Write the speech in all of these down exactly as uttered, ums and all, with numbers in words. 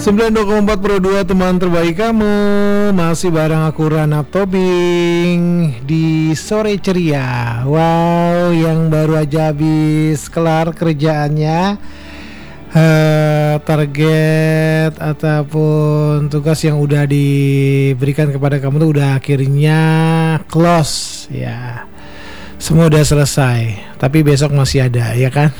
sembilan puluh dua koma empat Pro dua teman terbaik kamu. Masih bareng aku Rana Tobing di sore ceria. Wow, yang baru aja habis kelar kerjaannya, uh, target ataupun tugas yang udah diberikan kepada kamu tuh udah akhirnya close ya. Semua udah selesai, tapi besok masih ada ya kan.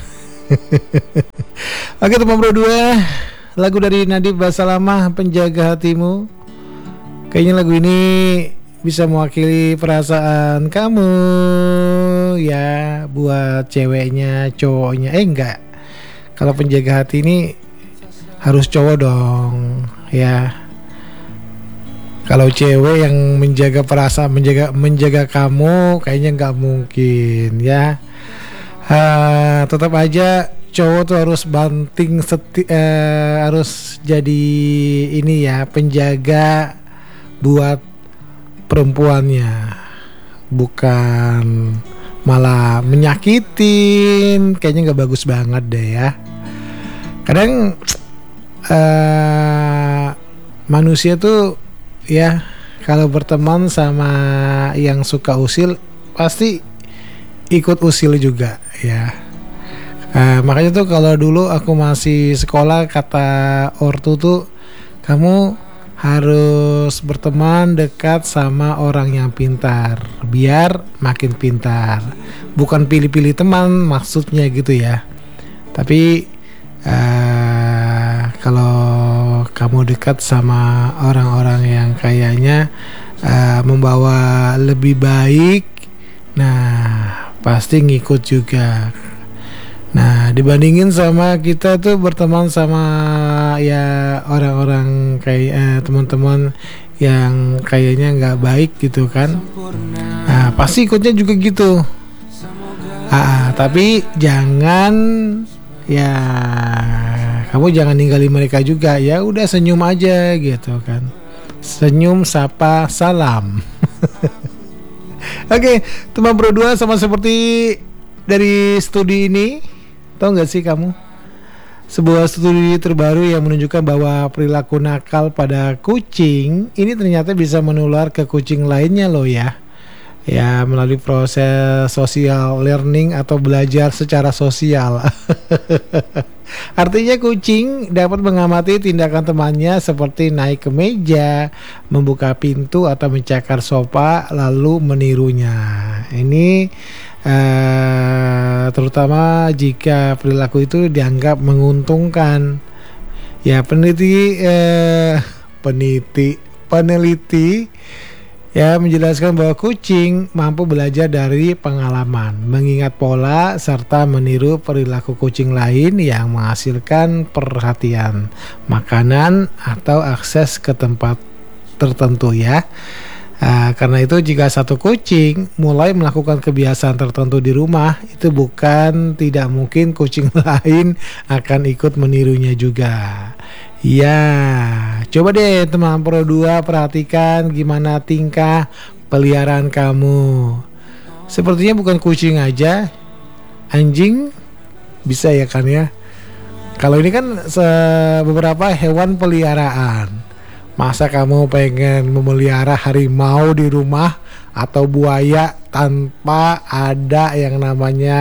Oke teman Pro dua, lagu dari Nadib Basalamah, Penjaga Hatimu. Kayaknya lagu ini bisa mewakili perasaan kamu ya, buat ceweknya, cowoknya. Eh enggak, kalau penjaga hati ini harus cowok dong ya. Kalau cewek yang menjaga perasaan, menjaga menjaga kamu, kayaknya nggak mungkin ya. Uh, tetap aja cowok tuh harus banting seti, uh, harus jadi ini ya, penjaga buat perempuannya, bukan malah menyakitin. Kayaknya nggak bagus banget deh ya. Kadang uh, manusia tuh ya, kalau berteman sama yang suka usil pasti ikut usil juga ya. Uh, makanya tuh kalau dulu aku masih sekolah, kata ortu tuh, kamu harus berteman dekat sama orang yang pintar biar makin pintar. Bukan pilih-pilih teman maksudnya gitu ya. Tapi uh, kalau kamu dekat sama orang-orang yang kayaknya uh, membawa lebih baik, nah pasti ngikut juga. Nah dibandingin sama kita tuh berteman sama ya orang-orang kayak eh, teman-teman yang kayaknya nggak baik gitu kan, nah pasti ikutnya juga gitu. Ah, tapi jangan ya, kamu jangan ninggalin mereka juga ya. Udah senyum aja gitu kan, senyum, sapa, salam. Oke, teman Pro dua, sama seperti dari studi ini, tahu nggak sih kamu, sebuah studi terbaru yang menunjukkan bahwa perilaku nakal pada kucing ini ternyata bisa menular ke kucing lainnya loh ya. Ya, melalui proses social learning atau belajar secara sosial. Artinya kucing dapat mengamati tindakan temannya seperti naik ke meja, membuka pintu, atau mencakar sofa lalu menirunya. Ini uh, terutama jika perilaku itu dianggap menguntungkan. Ya, peneliti uh, peneliti peneliti ya menjelaskan bahwa kucing mampu belajar dari pengalaman, mengingat pola, serta meniru perilaku kucing lain yang menghasilkan perhatian, makanan, atau akses ke tempat tertentu ya. Uh, karena itu jika satu kucing mulai melakukan kebiasaan tertentu di rumah, itu bukan tidak mungkin kucing lain akan ikut menirunya juga. Ya, coba deh teman Pro dua perhatikan gimana tingkah peliharaan kamu. Sepertinya bukan kucing aja, anjing bisa ya kan ya. Kalau ini kan beberapa hewan peliharaan. Masa kamu pengen memelihara harimau di rumah atau buaya tanpa ada yang namanya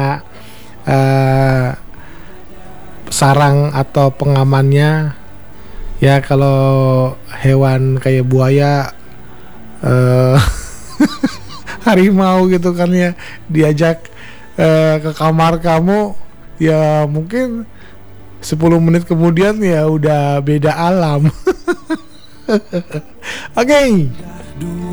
uh, sarang atau pengamannya ya? Kalau hewan kayak buaya, uh, harimau gitu kan ya, diajak uh, ke kamar kamu ya, mungkin sepuluh menit kemudian ya udah beda alam. Oke. Okay.